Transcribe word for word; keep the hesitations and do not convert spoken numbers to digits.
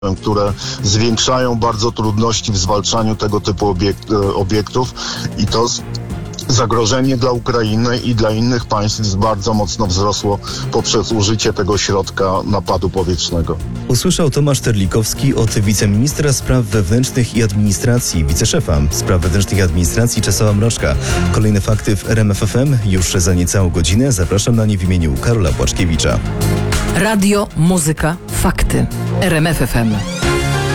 które zwiększają bardzo trudności w zwalczaniu tego typu obiekt, obiektów i to zagrożenie dla Ukrainy i dla innych państw bardzo mocno wzrosło poprzez użycie tego środka napadu powietrznego. Usłyszał Tomasz Terlikowski od wiceministra spraw wewnętrznych i administracji, wiceszefa spraw wewnętrznych i administracji Czesława Mroczka. Kolejne fakty w R M F F M już za niecałą godzinę. Zapraszam na nie w imieniu Karola Płaczkiewicza. Radio, muzyka, fakty. R M F F M.